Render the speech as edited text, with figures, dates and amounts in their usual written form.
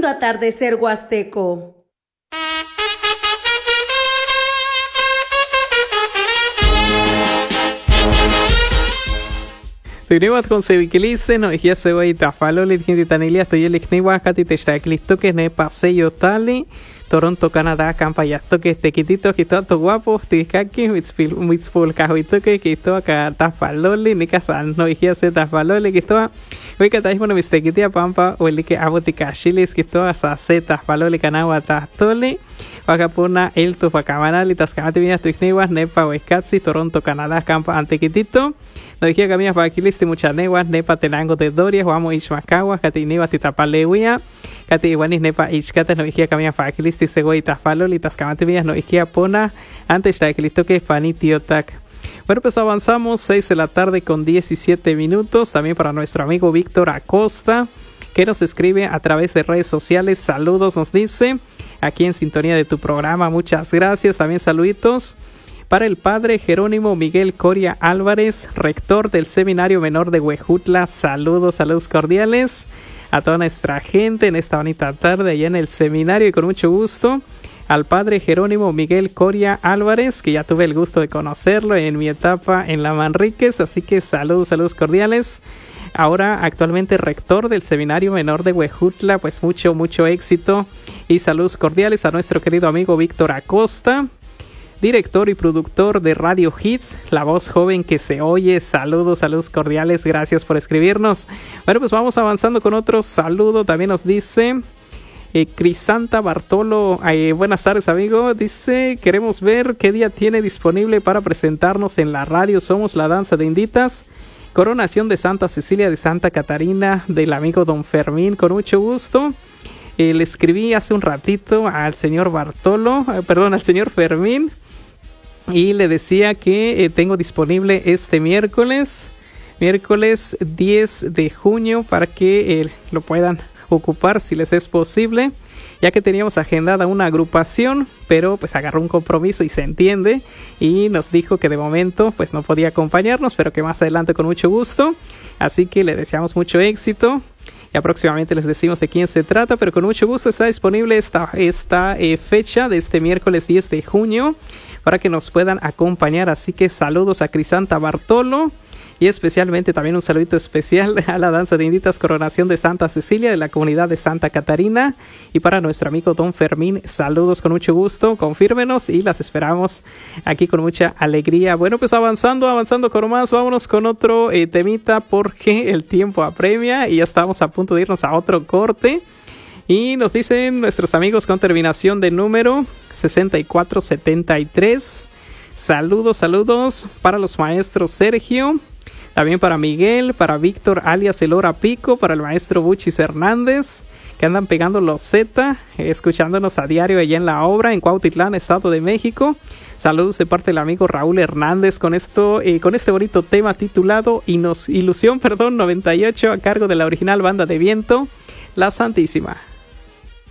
escuchando Atardecer Huasteco. Tuniwas con Seviquilice, no ya se va y tafaloli, gente tanilia, estoy el Ikniwa, Kati Teshtaklisto, que ne paseo tali, Toronto, Canadá, Campayasto, que este quitito, que todo guapo, Tikaki, Mitzpul, Cajuito, que esto acá tafaloli, ni casan, no ya se tafaloli, que esto, hoy que estáis bueno, Mistequitia Pampa, o el que aboticachiles, que esto a se tafaloli, Canagua, Tastoli. Wacapuna, el Tufacamanal y Tascamati Viñas Tuixneguas, Nepa, Huescatzi, Toronto, Canadá, Campa, Antequitito. No dije que mías Baquilisti, muchas neguas, Nepa, Tenango de Doria, Juamo, Ishmacaguas, Catiniva, Titapaleuia, Catiguanis, Nepa, Ishcata, no dije que mías Baquilisti, Segui, Tafalol y Tascamati Viñas, no dije Pona, antes de que que Fanitiotac. Bueno, pues avanzamos, 6 de la tarde con 17 minutos, también para nuestro amigo Víctor Acosta, que nos escribe a través de redes sociales. Saludos, nos dice, aquí en sintonía de tu programa, muchas gracias. También saluditos para el padre Jerónimo Miguel Coria Álvarez, rector del Seminario Menor de Huejutla. Saludos, saludos cordiales a toda nuestra gente en esta bonita tarde allá en el seminario, y con mucho gusto al padre Jerónimo Miguel Coria Álvarez, que ya tuve el gusto de conocerlo en mi etapa en la Manríquez, así que saludos, saludos cordiales. Ahora actualmente rector del Seminario Menor de Huejutla, pues mucho éxito y saludos cordiales a nuestro querido amigo Víctor Acosta, director y productor de Radio Hits, la voz joven que se oye. Saludos cordiales, gracias por escribirnos. Bueno, pues vamos avanzando con otro saludo. También nos dice Crisanta Bartolo, buenas tardes amigo, dice, queremos ver qué día tiene disponible para presentarnos en la radio. Somos la Danza de Inditas, Coronación de Santa Cecilia de Santa Catarina, del amigo Don Fermín, con mucho gusto. Le escribí hace un ratito al señor al señor Fermín, y le decía que tengo disponible este miércoles 10 de junio, para que lo puedan ocupar si les es posible, ya que teníamos agendada una agrupación, pero pues agarró un compromiso y se entiende, y nos dijo que de momento pues no podía acompañarnos, pero que más adelante con mucho gusto, así que le deseamos mucho éxito. Ya próximamente les decimos de quién se trata, pero con mucho gusto está disponible esta fecha de este miércoles 10 de junio para que nos puedan acompañar. Así que saludos a Crisanta Bartolo, y especialmente también un saludito especial a la Danza de Inditas Coronación de Santa Cecilia de la comunidad de Santa Catarina, y para nuestro amigo Don Fermín, saludos con mucho gusto, confírmenos y las esperamos aquí con mucha alegría. Bueno, pues avanzando con más, vámonos con otro temita, porque el tiempo apremia y ya estamos a punto de irnos a otro corte. Y nos dicen nuestros amigos con terminación de número 6473. Saludos para los maestros Sergio, también para Miguel, para Víctor alias El Hora Pico, para el maestro Buchis Hernández, que andan pegando los Z, escuchándonos a diario allá en la obra en Cuautitlán, Estado de México. Saludos de parte del amigo Raúl Hernández con este bonito tema titulado Ilusión 98, a cargo de la original Banda de Viento, La Santísima.